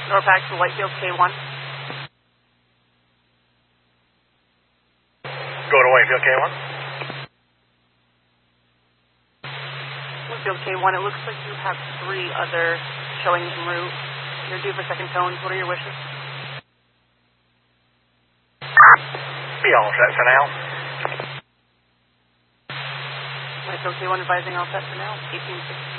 Norpax to Whitefield K1. Go to Whitefield K1. Whitefield K1, it looks like you have 3 other showings en route. You're due for second tones. What are your wishes? Be all set for now. Whitefield K1 advising all set for now. 1860.